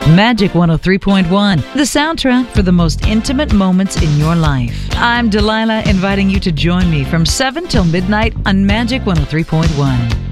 Magic 103.1, the soundtrack for the most intimate moments in your life. I'm Delilah, inviting you to join me from 7 till midnight on Magic 103.1.